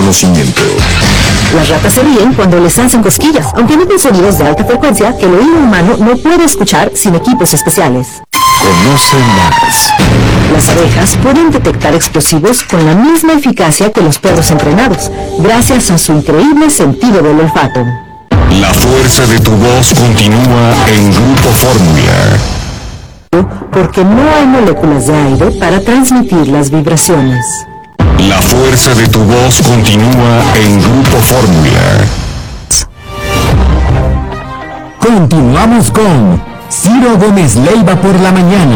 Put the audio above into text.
conocimiento. Las ratas se ríen cuando les hacen cosquillas, aunque emiten sonidos de alta frecuencia que el oído humano no puede escuchar sin equipos especiales. Conoce más. Las abejas pueden detectar explosivos con la misma eficacia que los perros entrenados, gracias a su increíble sentido del olfato. La fuerza de tu voz continúa en Grupo Fórmula. Porque no hay moléculas de aire para transmitir las vibraciones. La fuerza de tu voz continúa en Grupo Fórmula. Continuamos con Ciro Gómez Leiva por la mañana.